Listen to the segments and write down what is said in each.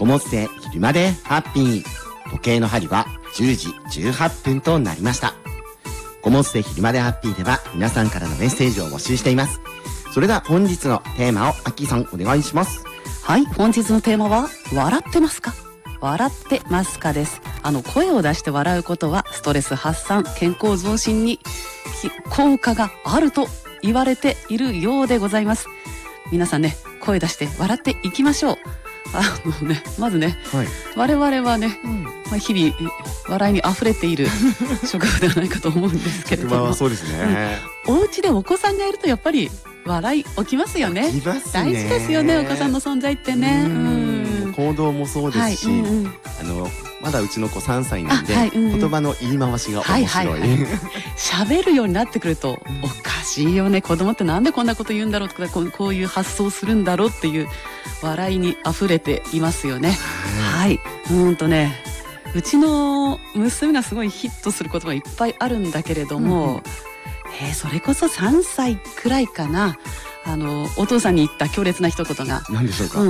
ごもっせ昼までハッピー。時計の針は10時18分となりました。ごもっせ昼までハッピーでは皆さんからのメッセージを募集しています。それでは本日のテーマをアッキーさんお願いします。 はい、本日のテーマは笑ってますか？笑ってますかです。声を出して笑うことはストレス発散、健康増進に効果があると言われているようでございます。皆さんね、声出して笑っていきましょう。まずね、はい、我々はね、日々笑いに溢れている職場ではないかと思うんですけれども、 はそうですね、 お家でお子さんがいるとやっぱり笑い起きますよね。大事ですよね、お子さんの存在ってね。 行動もそうですし、まだうちの子3歳なんで、言葉の言い回しが面白い。 喋るようになってくるとおかしいよね、子供ってなんでこんなこと言うんだろうとか、こういう発想するんだろうっていう笑いに溢れていますよね。はい、うちの娘がすごいヒットする言葉いっぱいあるんだけれども、それこそ3歳くらいかな、お父さんに言った強烈な一言が、 何でしょうか。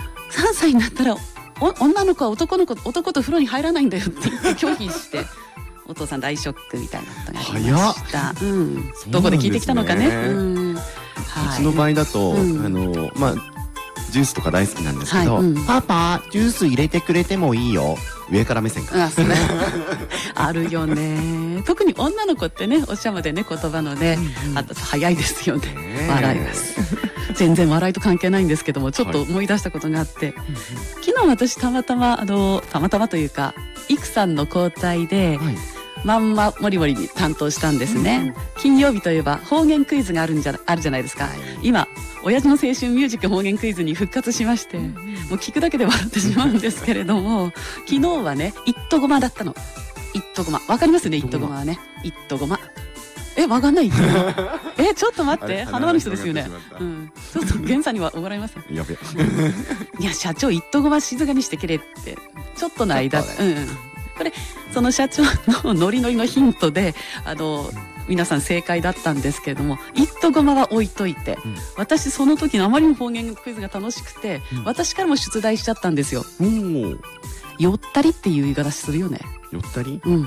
3歳になったら女の子は男と風呂に入らないんだよって言って拒否してお父さん大ショックみたいなことがありました。どこで聞いてきたのかね。うちの場合だと、ジュースとか大好きなんですけど、パパジュース入れてくれてもいいよ、上から目線からあるよね。特に女の子ってね、おしゃれでね、言葉のね、早いですよね、笑います。全然笑いと関係ないんですけども、ちょっと思い出したことがあって、昨日私たまたまというか、イクさんの交代で、まんまもりもりに担当したんですね。金曜日といえば方言クイズがあるじゃないですか。今親父の青春ミュージック方言クイズに復活しまして、もう聞くだけで笑ってしまうんですけれども、昨日はね、いっとごまだったの。いっとごま、わかりますね、いっとごまはね。いっとごま、わかんない。ちょっと待って、花輪の人ですよね。ちょっと源さんにはおごられません。 やべ。 いや、社長、いっとごま静かにしてくれって、ちょっとの間、これその社長のノリノリのヒントで皆さん正解だったんですけれども、いっとごまは置いといて、私その時のあまりに方言クイズが楽しくて、私からも出題しちゃったんですよ。よったりっていう言い方するよね。 よったり？ 近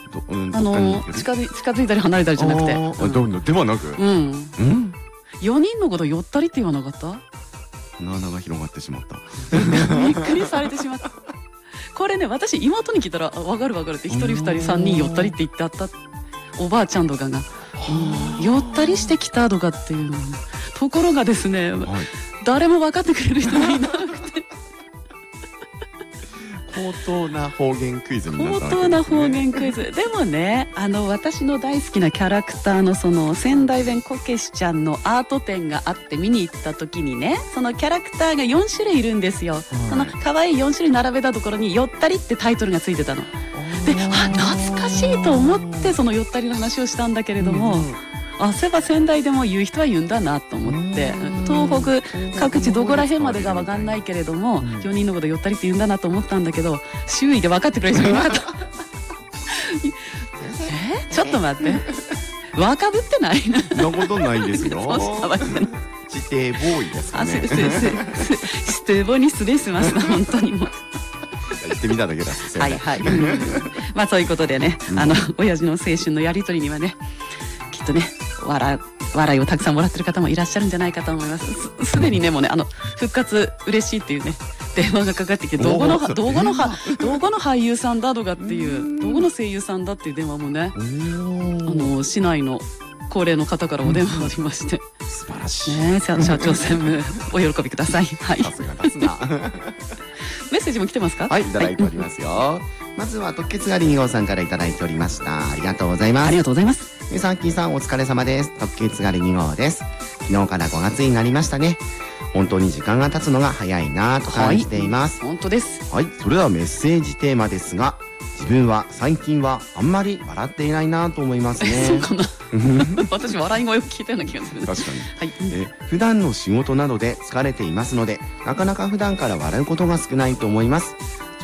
づいたり離れたりじゃなくて、 ではなく、 4人のことよったりって言わなかった？ 鼻が広がってしまった。 びっくりされてしまった。これね、私妹に聞いたら分かるって1人2人3人よったりって言ってあった、おばあちゃんとかがよったりしてきたとかっていうの。ところがですね、誰も分かってくれる人がいなくて高等な方言クイズになったわけですね。 高等な方言クイズでもね、私の大好きなキャラクターのその仙台弁こけしちゃんのアート展があって見に行った時にね、そのキャラクターが4種類いるんですよ。その可愛い4種類並べたところによったりってタイトルがついてたので、懐かしいと思ってそのよったりの話をしたんだけれども、そういえば仙台でも言う人は言うんだなと思って、東北各地どこら辺までが分かんないけれども、4人のことよったりって言うんだなと思ったんだけど、周囲で分かってくれる人いなかったちょっと待って、若ぶってない？ そんなことないですよ。指定ボーイですかね。 指定ボーイに失礼しました、本当にもう。 言ってみただけだ。 そういうことでね、親父の青春のやり取りにはね、きっとね、笑いをたくさんもらってる方もいらっしゃるんじゃないかと思います。すでにね、もうね、復活嬉しいっていうね、電話がかかってきて、どこの俳優さんだとかっていう、どこの声優さんだっていう電話もね、市内の高齢の方からお電話がありまして、 素晴らしいね、社長専務お喜びください。はい。 さすがですな。 メッセージも来てますか？ はい、いただいておりますよ。まずは特決狩り2号さんからいただいておりました。ありがとうございます。 ありがとうございます。 さっきーさんお疲れ様です。特決狩り2号です。昨日から5月になりましたね。本当に時間が経つのが早いなぁと感じています。 本当です。 はい、それではメッセージテーマですが、自分は最近はあんまり笑っていないなと思いますね。 そうかな。私笑い声を聞いたような気がする。 確かに。 はい。 普段の仕事などで疲れていますので、なかなか普段から笑うことが少ないと思います。